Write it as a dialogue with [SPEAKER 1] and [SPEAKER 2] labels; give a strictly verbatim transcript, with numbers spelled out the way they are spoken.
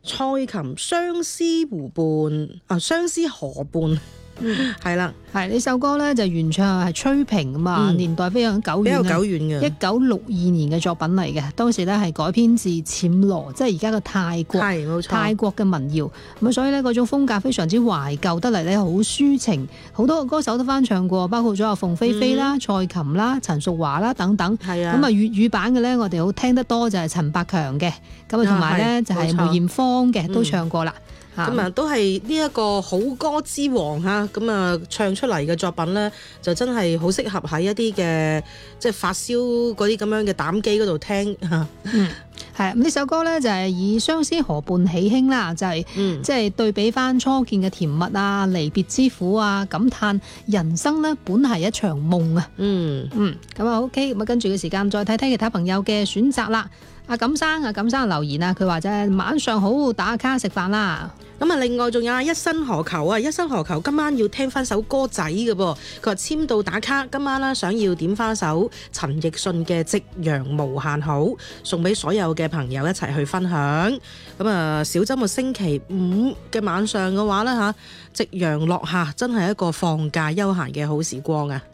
[SPEAKER 1] 蔡琴相思湖畔啊，相思河畔。嗯，係啦，
[SPEAKER 2] 係呢首歌咧就原唱係崔萍啊嘛，嗯、年代非常久遠，
[SPEAKER 1] 比較久遠嘅，
[SPEAKER 2] 一九六二年嘅作品嚟嘅。當時咧係改編自暹羅，即係而家嘅泰國，
[SPEAKER 1] 係冇錯，
[SPEAKER 2] 泰國嘅民謠。咁所以呢，嗰種風格非常之懷舊得嚟咧，好抒情。好多個歌手都翻唱過，包括咗阿鳳飛飛啦、嗯、蔡琴啦、陳淑華啦等等。係啊，咁啊粵語版嘅咧，我哋好聽得多就係陳百強嘅，咁啊同埋咧就係梅艷芳嘅都唱過啦。
[SPEAKER 1] 咁啊，都係呢一個好歌之王嚇，咁啊唱出嚟嘅作品咧，就真係好適合喺一啲嘅即係發燒嗰啲咁樣嘅膽機嗰度聽嚇。
[SPEAKER 2] 嗯，係啊，咁呢首歌咧就係以相思河畔喜慶啦，就係即係對比翻初見嘅甜蜜啊、離別之苦啊，感嘆人生咧本係一場夢啊。
[SPEAKER 1] 嗯
[SPEAKER 2] 嗯，咁啊 OK，咁啊跟住嘅時間再睇睇其他朋友嘅選擇啦。阿錦生啊，錦生留言啊，佢話就係晚上好打卡食飯啦。
[SPEAKER 1] 咁啊，另外仲有一生何求啊，一生何求今晚要聽翻首歌仔嘅噃，佢話簽到打卡，今晚咧想要點翻首陳奕迅嘅《夕陽無限好》，送俾所有嘅朋友一齊去分享。咁啊，小周末星期五嘅晚上嘅話咧嚇，夕陽落下，真係一個放假休閒嘅好時光啊！